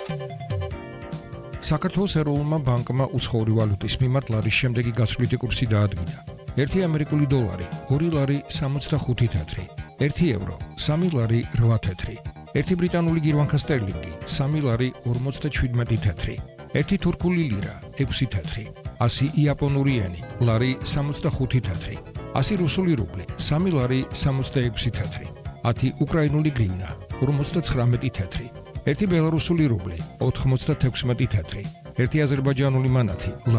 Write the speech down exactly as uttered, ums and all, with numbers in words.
საქართველოს ეროვნულმა ბანკმა უცხოური ვალუტის მიმართ ლარის შემდეგი გასვლითი კურსი დაადგინა. ერთი ამერიკული დოლარი, ორი ლარი სამოცდახუთი თეთრი, ერთი ევრო, სამი ლარი რვა თეთრი, ერთი ბრიტანული გირვანქა სტერლინგი, სამი ლარი ორმოცდაჩვიდმეტი თეთრი, ერთი თურქული ლირა, ექვსი თეთრი, ასი იაპონური ენი, ლარი სამოცდახუთი თეთრი, ასი რუსული რუბლი, სამი ლარი სამოცდაექვსი თეთრი, ათი უკრაინული გრივნა, ორმოცდაცხრამეტი თეთრი, ერთი ბელარუსული რუბლი, ოთხმოცდათექვსმეტი თეთრი, ერთი აზერბაიჯანული მანათი,